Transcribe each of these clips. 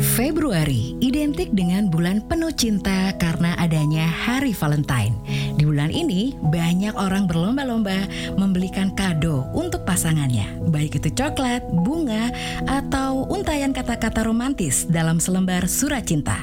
Februari identik dengan bulan penuh cinta karena adanya Hari Valentine. Di bulan ini, banyak orang berlomba-lomba membelikan kado untuk pasangannya, baik itu coklat, bunga, atau untayan kata-kata romantis dalam selembar surat cinta.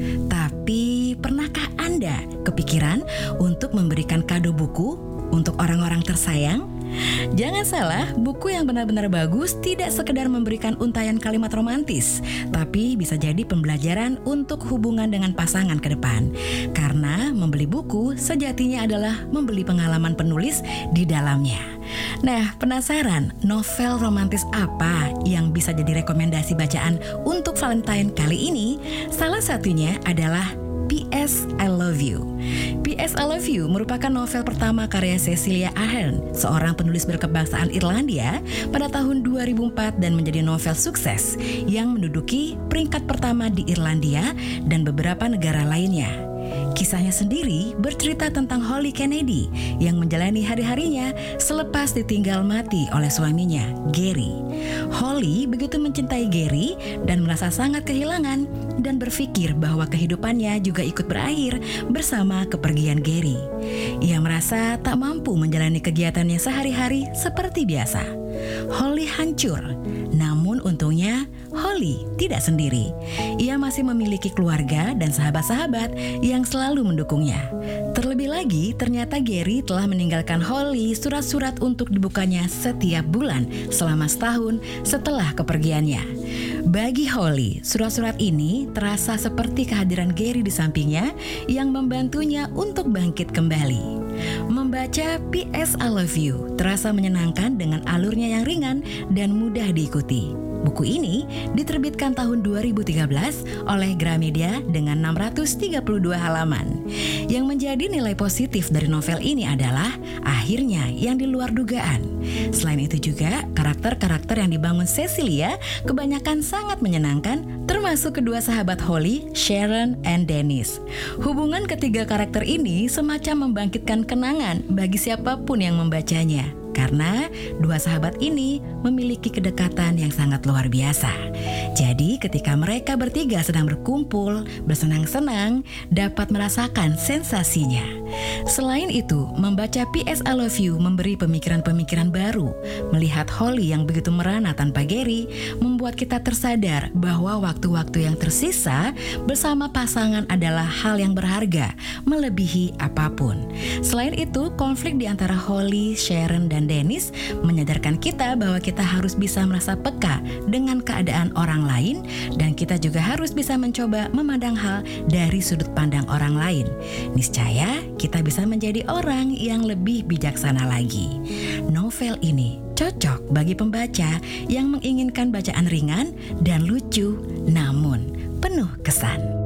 Tapi, pernahkah Anda kepikiran untuk memberikan kado buku untuk orang-orang tersayang? Jangan salah, buku yang benar-benar bagus tidak sekedar memberikan untayan kalimat romantis, tapi bisa jadi pembelajaran untuk hubungan dengan pasangan ke depan. Karena membeli buku sejatinya adalah membeli pengalaman penulis di dalamnya. Nah, penasaran novel romantis apa yang bisa jadi rekomendasi bacaan untuk Valentine kali ini? Salah satunya adalah P.S. I Love You. P.S. I Love You merupakan novel pertama karya Cecilia Ahern, seorang penulis berkebangsaan Irlandia pada tahun 2004 dan menjadi novel sukses yang menduduki peringkat pertama di Irlandia dan beberapa negara lainnya. Kisahnya sendiri bercerita tentang Holly Kennedy yang menjalani hari-harinya selepas ditinggal mati oleh suaminya, Gary. Holly begitu mencintai Gary dan merasa sangat kehilangan dan berpikir bahwa kehidupannya juga ikut berakhir bersama kepergian Gary. Ia merasa tak mampu menjalani kegiatannya sehari-hari seperti biasa. Holly hancur, namun untungnya Holly tidak sendiri. Ia masih memiliki keluarga dan sahabat-sahabat yang selalu mendukungnya. Terlebih lagi, ternyata Gary telah meninggalkan Holly surat-surat untuk dibukanya setiap bulan selama setahun setelah kepergiannya. Bagi Holly, surat-surat ini terasa seperti kehadiran Gary di sampingnya yang membantunya untuk bangkit kembali. Membaca P.S. I Love You terasa menyenangkan dengan alurnya yang ringan dan mudah diikuti. Buku ini diterbitkan tahun 2013 oleh Gramedia dengan 632 halaman. Yang menjadi nilai positif dari novel ini adalah akhirnya yang di luar dugaan. Selain itu juga, karakter-karakter yang dibangun Cecilia kebanyakan sangat menyenangkan, termasuk kedua sahabat Holly, Sharon, and Dennis. Hubungan ketiga karakter ini semacam membangkitkan kenangan bagi siapapun yang membacanya. Karena dua sahabat ini memiliki kedekatan yang sangat luar biasa. Jadi ketika mereka bertiga sedang berkumpul, bersenang-senang, dapat merasakan sensasinya. Selain itu, membaca P.S. I Love You memberi pemikiran-pemikiran baru. Melihat Holly yang begitu merana tanpa Gary, membuat kita tersadar bahwa waktu-waktu yang tersisa bersama pasangan adalah hal yang berharga, melebihi apapun. Selain itu, konflik di antara Holly, Sharon, dan Dennis menyadarkan kita bahwa kita harus bisa merasa peka dengan keadaan orang lain dan kita juga harus bisa mencoba memandang hal dari sudut pandang orang lain. Niscaya kita bisa menjadi orang yang lebih bijaksana lagi. Novel ini cocok bagi pembaca yang menginginkan bacaan ringan dan lucu namun penuh kesan.